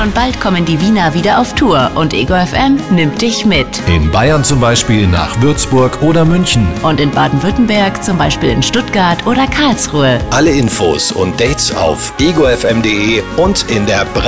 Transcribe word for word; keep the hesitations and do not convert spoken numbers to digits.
Schon bald kommen die Wiener wieder auf Tour und Ego F M nimmt dich mit. In Bayern zum Beispiel nach Würzburg oder München. Und in Baden-Württemberg zum Beispiel in Stuttgart oder Karlsruhe. Alle Infos und Dates auf ego f m punkt de und in der